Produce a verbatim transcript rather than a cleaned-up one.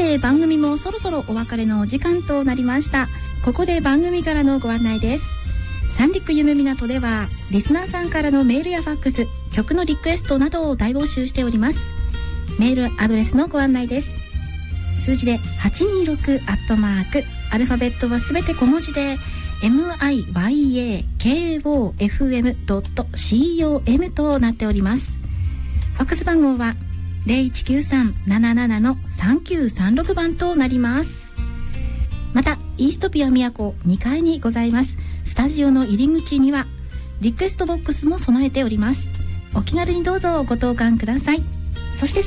て番組もそろそろお別れのお時間となりました。ここで番組からのご案内です。三陸夢港ではリスナーさんからのメールやファックス、曲のリクエストなどを大募集しております。メールアドレスのご案内です。数字ではちにーろくアットマーク、アルファベットはすべて小文字で マイヤコフエムドットコム となっております。ファックス番号は ゼロいちきゅうさん なななな のさんきゅうさんろく 番となります。またイーストピア都にかいにございますスタジオの入り口にはリクエストボックスも備えております。お気軽にどうぞご投函ください。そして